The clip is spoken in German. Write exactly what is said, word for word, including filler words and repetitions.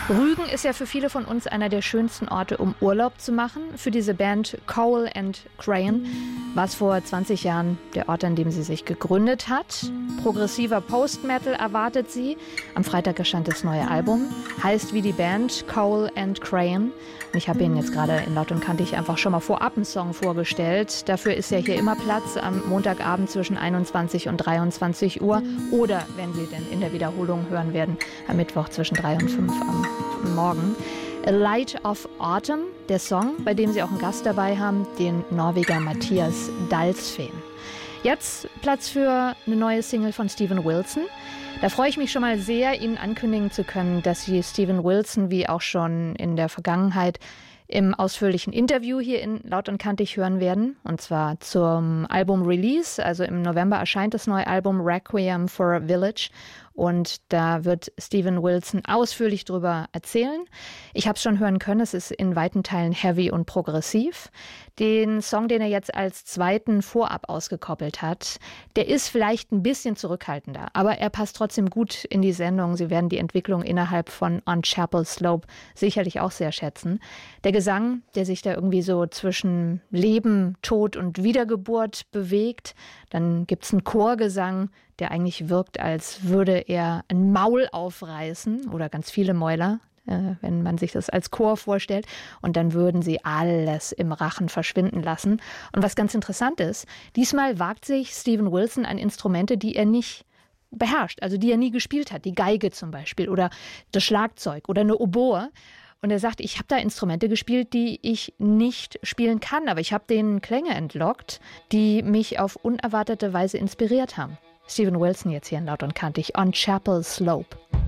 Rügen ist ja für viele von uns einer der schönsten Orte, um Urlaub zu machen. Für diese Band Cowell and Crayon war es vor zwanzig Jahren der Ort, an dem sie sich gegründet hat. Progressiver Post-Metal erwartet sie. Am Freitag erscheint das neue Album. Heißt wie die Band Cowell and Crayon. Und ich habe Ihnen jetzt gerade in Laut und Kantig einfach schon mal vorab einen Song vorgestellt. Dafür ist ja hier immer Platz am Montagabend zwischen einundzwanzig und dreiundzwanzig Uhr. Oder, wenn Sie denn in der Wiederholung hören werden, am Mittwoch zwischen drei und fünf am Morgen. A Light of Autumn, der Song, bei dem Sie auch einen Gast dabei haben, den Norweger Mathias Dalsfeen. Jetzt Platz für eine neue Single von Steven Wilson. Da freue ich mich schon mal sehr, Ihnen ankündigen zu können, dass Sie Steven Wilson, wie auch schon in der Vergangenheit, im ausführlichen Interview hier in Laut und Kantig hören werden. Und zwar zum Album-Release. Also im November erscheint das neue Album Requiem for a Village. Und da wird Steven Wilson ausführlich drüber erzählen. Ich habe es schon hören können, es ist in weiten Teilen heavy und progressiv. Den Song, den er jetzt als zweiten vorab ausgekoppelt hat, der ist vielleicht ein bisschen zurückhaltender, aber er passt trotzdem gut in die Sendung. Sie werden die Entwicklung innerhalb von On Chapel Slope sicherlich auch sehr schätzen. Der Gesang, der sich da irgendwie so zwischen Leben, Tod und Wiedergeburt bewegt. Dann gibt es einen Chorgesang, der eigentlich wirkt, als würde er ein Maul aufreißen oder ganz viele Mäuler, äh, wenn man sich das als Chor vorstellt. Und dann würden sie alles im Rachen verschwinden lassen. Und was ganz interessant ist, diesmal wagt sich Steven Wilson an Instrumente, die er nicht beherrscht, also die er nie gespielt hat. Die Geige zum Beispiel oder das Schlagzeug oder eine Oboe. Und er sagt, ich habe da Instrumente gespielt, die ich nicht spielen kann, aber ich habe denen Klänge entlockt, die mich auf unerwartete Weise inspiriert haben. Steven Wilson jetzt hier in Laut und Kantig, On Chapel Slope.